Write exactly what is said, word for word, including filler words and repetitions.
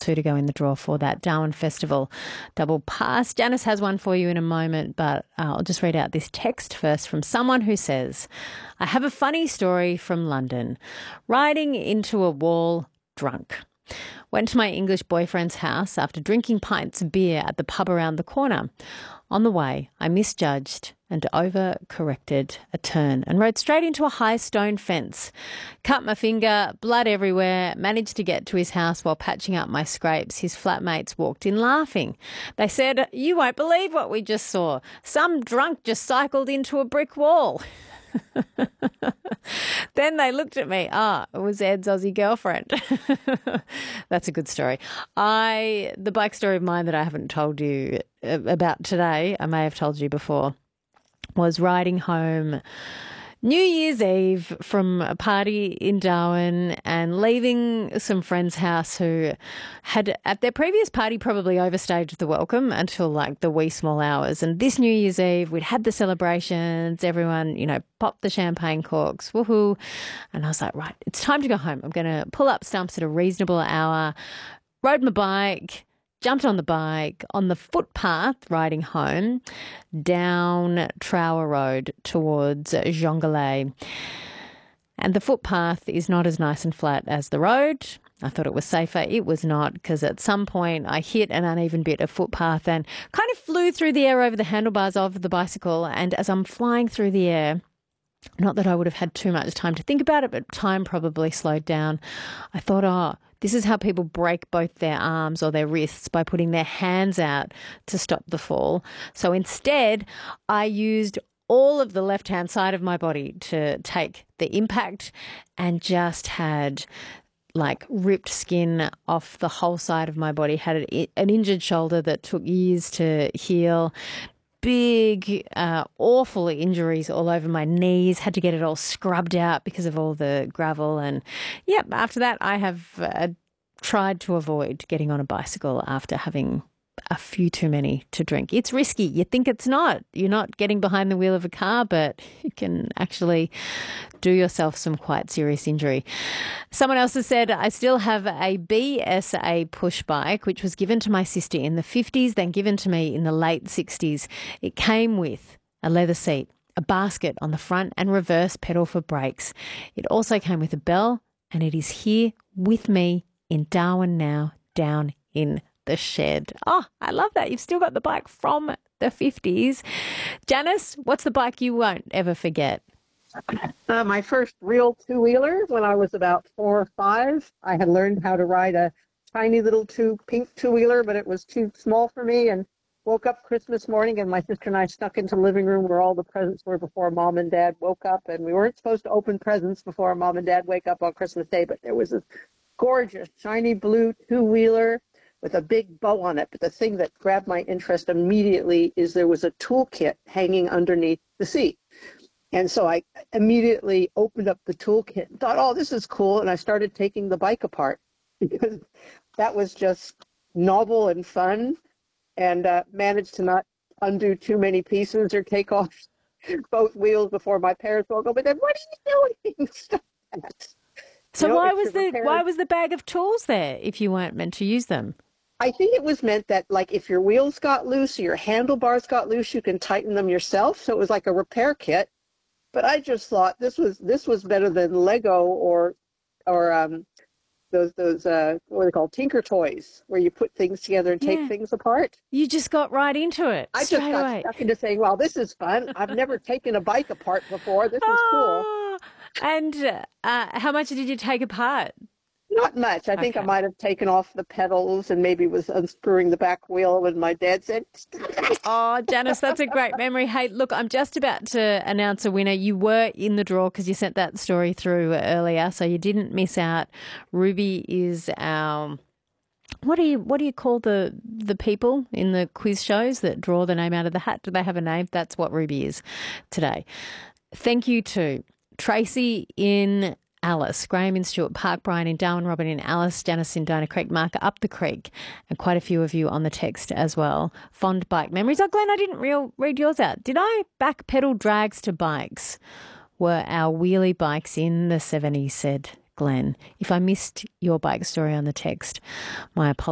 two to go in the draw for that Darwin Festival double pass. Janice has one for you in a moment, but uh, I'll just read out this text first from someone who says, I have a funny story from London. Riding into a wall drunk. Went to my English boyfriend's house after drinking pints of beer at the pub around the corner. On the way, I misjudged and over-corrected a turn and rode straight into a high stone fence. Cut my finger, blood everywhere, managed to get to his house while patching up my scrapes. His flatmates walked in laughing. They said, you won't believe what we just saw. Some drunk just cycled into a brick wall. Then they looked at me. Ah, it was Ed's Aussie girlfriend. That's a good story. I, the bike story of mine that I haven't told you about today, I may have told you before, was riding home New Year's Eve from a party in Darwin and leaving some friend's house who had at their previous party probably overstayed the welcome until like the wee small hours. And this New Year's Eve, we'd had the celebrations, everyone, you know, popped the champagne corks, woohoo. And I was like, right, it's time to go home. I'm going to pull up stumps at a reasonable hour, rode my bike, jumped on the bike on the footpath riding home down Trower Road towards Jonglei. And the footpath is not as nice and flat as the road. I thought it was safer. It was not, because at some point I hit an uneven bit of footpath and kind of flew through the air over the handlebars of the bicycle. And as I'm flying through the air, not that I would have had too much time to think about it, but time probably slowed down. I thought, oh, this is how people break both their arms or their wrists, by putting their hands out to stop the fall. So instead, I used all of the left-hand side of my body to take the impact and just had like ripped skin off the whole side of my body, had an injured shoulder that took years to heal, big, uh, awful injuries all over my knees, had to get it all scrubbed out because of all the gravel. And, yeah, after that I have uh, tried to avoid getting on a bicycle after having a few too many to drink. It's risky. You think it's not. You're not getting behind the wheel of a car, but you can actually do yourself some quite serious injury. Someone else has said, I still have a B S A push bike, which was given to my sister in the fifties, then given to me in the late sixties. It came with a leather seat, a basket on the front and reverse pedal for brakes. It also came with a bell, and it is here with me in Darwin now, down in the shed. Oh, I love that. You've still got the bike from the fifties. Janice, what's the bike you won't ever forget? Uh, my first real two-wheeler when I was about four or five. I had learned how to ride a tiny little two pink two-wheeler, but it was too small for me, and woke up Christmas morning and my sister and I snuck into the living room where all the presents were before Mom and Dad woke up. And we weren't supposed to open presents before Mom and Dad wake up on Christmas Day, but there was this gorgeous shiny blue two-wheeler with a big bow on it. But the thing that grabbed my interest immediately is there was a toolkit hanging underneath the seat. And so I immediately opened up the toolkit and thought, oh, this is cool. And I started taking the bike apart because that was just novel and fun, and uh, managed to not undo too many pieces or take off both wheels before my parents woke up. But then, what are you doing? Stop that. So you know, why was the repair... why was the bag of tools there if you weren't meant to use them? I think it was meant that, like, if your wheels got loose or your handlebars got loose, you can tighten them yourself. So it was like a repair kit. But I just thought this was this was better than Lego or or um, those those uh, what are they called, Tinker Toys, where you put things together and take yeah. things apart. You just got right into it. I just got away. stuck into saying, "Well, this is fun. I've never taken a bike apart before. This is oh, cool." And uh, how much did you take apart? Not much. I think okay. I might have taken off the pedals and maybe was unscrewing the back wheel when my dad said, oh, Janice, that's a great memory. Hey, look, I'm just about to announce a winner. You were in the draw because you sent that story through earlier, so you didn't miss out. Ruby is our... What do you what do you call the the people in the quiz shows that draw the name out of the hat? Do they have a name? That's what Ruby is today. Thank you to Tracy in Alice, Graham in Stewart Park, Brian in Darwin, Robin in Alice, Janice in Dinah Creek, Mark up the creek, and quite a few of you on the text as well. Fond bike memories. Oh, Glenn, I didn't real, read yours out. Did I? Backpedal drags to bikes were our wheelie bikes in the seventies, said Glenn. If I missed your bike story on the text, my apologies.